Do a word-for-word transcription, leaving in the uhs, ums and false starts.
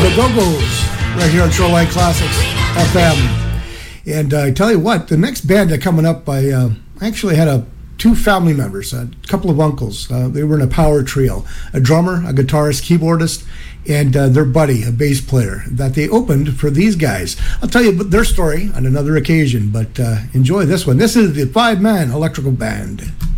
the Go-Go's, right here on Shoreline Classics F M. And uh, I tell you what, the next band that coming up, I uh, actually had a two family members, a couple of uncles. Uh, they were in a power trio, a drummer, a guitarist, keyboardist, and uh, their buddy, a bass player, that they opened for these guys. I'll tell you their story on another occasion, but uh, enjoy this one. This is the Five Man Electrical Band.